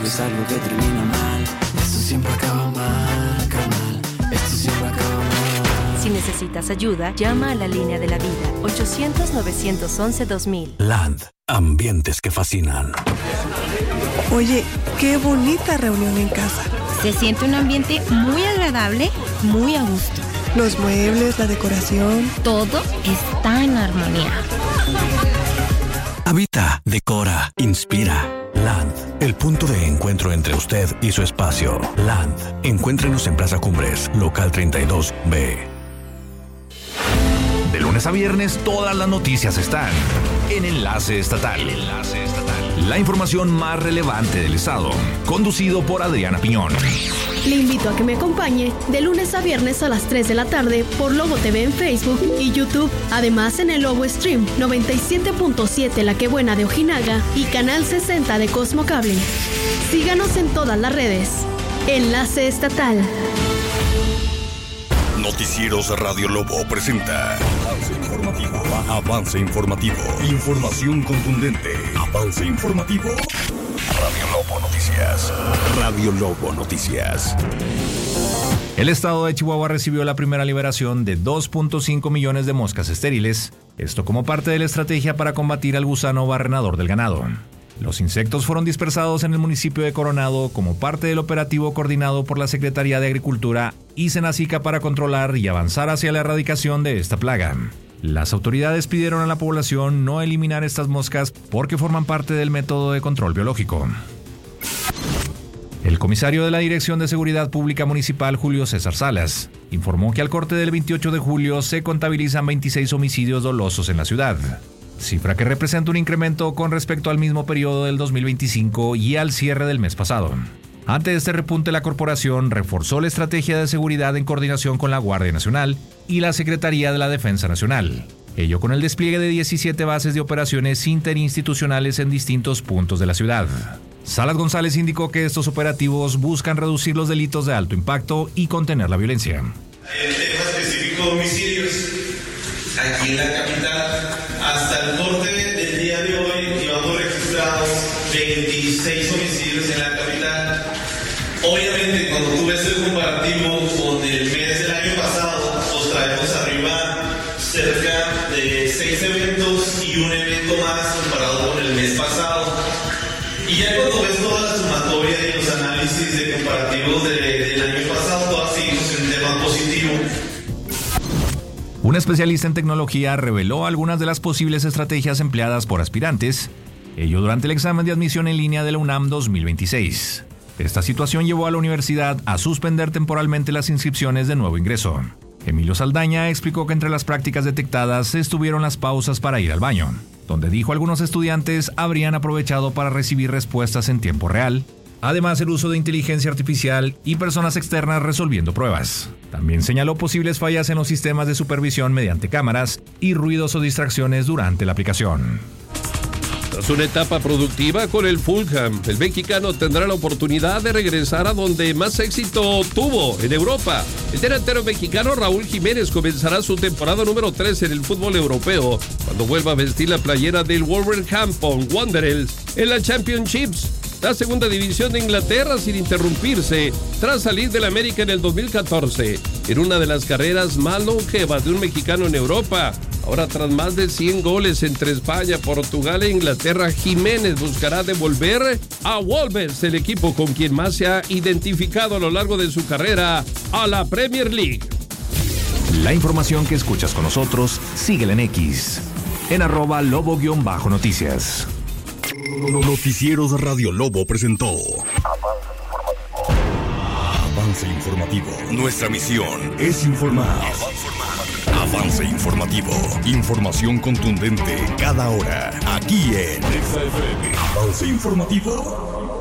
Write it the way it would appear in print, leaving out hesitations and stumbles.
es algo que termina mal. Esto siempre acaba mal, carnal. Esto siempre acaba mal. Si necesitas ayuda, llama a la línea de la vida, 800-911-2000. Land, ambientes que fascinan. Oye, qué bonita reunión en casa. Se siente un ambiente muy agradable, muy a gusto. Los muebles, la decoración. Todo está en armonía. Habita, decora, inspira. Land, el punto de encuentro entre usted y su espacio. Land, encuéntrenos en Plaza Cumbres, local 32B. De lunes a viernes, todas las noticias están en Enlace Estatal. La información más relevante del estado, conducido por Adriana Piñón. Le invito a que me acompañe de lunes a viernes a las 3 de la tarde por Lobo TV en Facebook y YouTube. Además en el Lobo Stream 97.7 La Que Buena de Ojinaga y Canal 60 de Cosmo Cable. Síganos en todas las redes. Enlace Estatal. Noticieros Radio Lobo presenta Avance Informativo. Avance Informativo. Información contundente. Avance Informativo. Radio Lobo Noticias. Radio Lobo Noticias. El estado de Chihuahua recibió la primera liberación de 2.5 millones de moscas estériles, esto como parte de la estrategia para combatir al gusano barrenador del ganado. Los insectos fueron dispersados en el municipio de Coronado como parte del operativo coordinado por la Secretaría de Agricultura y Senacica para controlar y avanzar hacia la erradicación de esta plaga. Las autoridades pidieron a la población no eliminar estas moscas porque forman parte del método de control biológico. El comisario de la Dirección de Seguridad Pública Municipal, Julio César Salas, informó que al corte del 28 de julio se contabilizan 26 homicidios dolosos en la ciudad, cifra que representa un incremento con respecto al mismo periodo del 2025 y al cierre del mes pasado. Ante este repunte, la corporación reforzó la estrategia de seguridad en coordinación con la Guardia Nacional y la Secretaría de la Defensa Nacional, ello con el despliegue de 17 bases de operaciones interinstitucionales en distintos puntos de la ciudad. Salas González indicó que estos operativos buscan reducir los delitos de alto impacto y contener la violencia. El tema específico de homicidios, aquí en la capital, hasta el corte del día de hoy llevamos registrados 26 homicidios en la capital. Obviamente, cuando tú ves el comparativo con el mes del año pasado, pues traemos arriba cerca de 6 eventos y un evento más comparado con el mes pasado. Y ya cuando ves toda la sumatoria y los análisis de comparativos del año pasado, todas seguimos en un tema positivo. Un especialista en tecnología reveló algunas de las posibles estrategias empleadas por aspirantes, ello durante el examen de admisión en línea de la UNAM 2026. Esta situación llevó a la universidad a suspender temporalmente las inscripciones de nuevo ingreso. Emilio Saldaña explicó que entre las prácticas detectadas estuvieron las pausas para ir al baño, donde dijo algunos estudiantes habrían aprovechado para recibir respuestas en tiempo real, además el uso de inteligencia artificial y personas externas resolviendo pruebas. También señaló posibles fallas en los sistemas de supervisión mediante cámaras y ruidos o distracciones durante la aplicación. Tras una etapa productiva con el Fulham, el mexicano tendrá la oportunidad de regresar a donde más éxito tuvo, en Europa. El delantero mexicano Raúl Jiménez comenzará su temporada número 3 en el fútbol europeo, cuando vuelva a vestir la playera del Wolverhampton Wanderers en la Championships, la segunda división de Inglaterra, sin interrumpirse, tras salir del América en el 2014, en una de las carreras más longevas de un mexicano en Europa. Ahora, tras más de 100 goles entre España, Portugal e Inglaterra, Jiménez buscará devolver a Wolves, el equipo con quien más se ha identificado a lo largo de su carrera, a la Premier League. La información que escuchas con nosotros, síguela en X, en @lobo_noticias. Noticieros Radio Lobo presentó Avance Informativo. Nuestra misión es informar. Avance Informativo. Información contundente cada hora. Aquí en Avance Informativo.